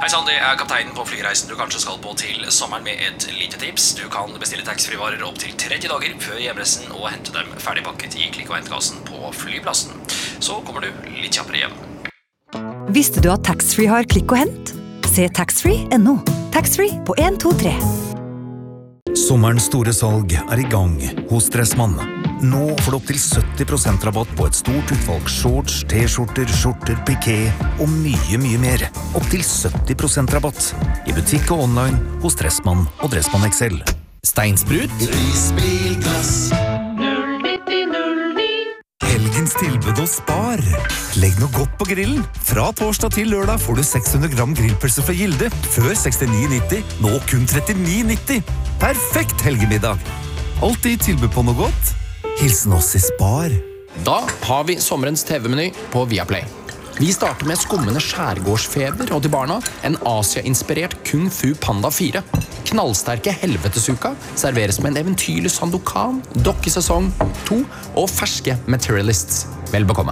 Hei sann, det kapteinen på flyreisen du kanskje skal på til sommeren med et lite tips. Du kan bestille taxfree-varer opp til 30 dager før hjemreisen og hente dem ferdigpakket i klikk- og hentekassen på flyplassen. Så kommer du litt kjappere hjem. Visste du at taxfree har klikk og hent? Se taxfree.no. Taxfree på 1, 2, 3. Sommerens store salg i gang hos Dressmann. Nå får du opp til 70% rabatt på et stort utvalg shorts, t-skjorter, skjorter, piké og mye mer. Opp til 70% rabatt i butikk og online hos Dressmann og Dressmann XL. Steinsprut. Isbilglass. 09009. Helgens tilbud hos Spar. Legg noe godt på grillen. Fra torsdag til lørdag får du 600 gram grillpølse fra Gilde. Før 69,90, nå kun 39,90. Perfekt helgemiddag. Alltid tilbud på noe godt. Hilsen oss i Spar. Da har vi sommerens TV-meny på Viaplay. Vi starter med skummende skjærgårdsfeber og til barna en Asia-inspirert Kung Fu Panda 4. Knallsterke helvetesuka serveres med en eventyrlig Sandokan, dokkesesong 2 og ferske Materialists. Vel bekomme.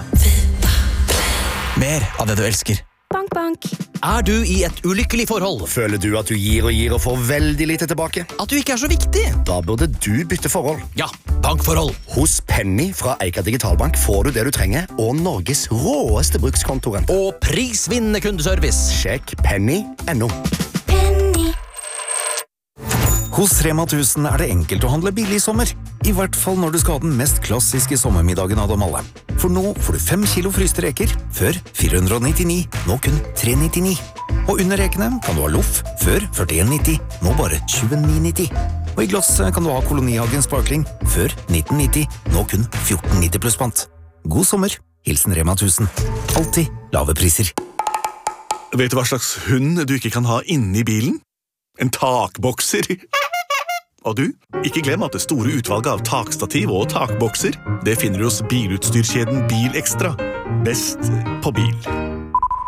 Mer av det du elsker. Bank, bank. Du i et ulykkelig forhold? Føler du at du gir og får veldig lite tilbake? At du ikke så viktig? Da burde du bytte forhold. Ja, bankforhold. Hos Penny fra Eika Digitalbank får du det du trenger, og Norges råeste brukskontoren. Og prisvinnende kundeservice. Sjekk penny.no. Hos Rema 1000 det enkelt å handle billig i sommer. I hvert fall når du skal ha den mest klassiske sommermiddagen av dem alle. For nå får du 5 kilo fryste reker, før 499, nå kun 399. Og under rekene kan du ha loff, før 41,90, nå bare 29,90. Og i glass kan du ha Kolonihagen Sparkling, før 1990, nå kun 14,90 pluss pant. God sommer, hilsen Rema 1000. Alltid lave priser. Vet du hva slags hund du ikke kan ha inne i bilen? En takbokser. Og du, ikke glem at det store utvalget av takstativ og takbokser, det finner du hos bilutstyrkjeden Bil Extra. Best på bil.